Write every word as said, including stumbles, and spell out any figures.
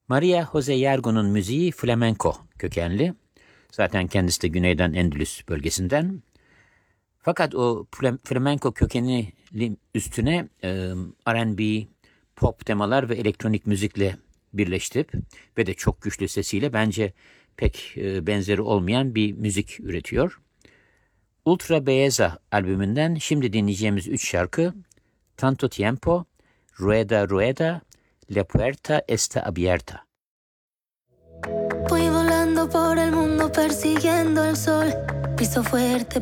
Maria Jose Yergo'nun müziği flamenco kökenli. Zaten kendisi de güneyden Endülüs bölgesinden. Fakat o flamenco kökeni üstüne e, R and B, pop temalar ve elektronik müzikle birleştirip ve de çok güçlü sesiyle bence pek e, benzeri olmayan bir müzik üretiyor. Ultra Belleza albümünden şimdi dinleyeceğimiz üç şarkı Tanto Tiempo, Rueda Rueda, La Puerta Está Abierta. Voy volando por el mundo persiguiendo el sol, piso fuerte